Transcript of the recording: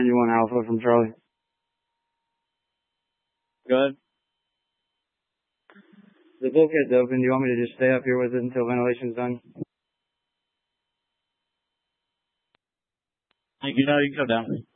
1 Alpha from Charlie. Go ahead. The bulkhead's open. Do you want me to just stay up here with it until ventilation's done? You know, you can go down.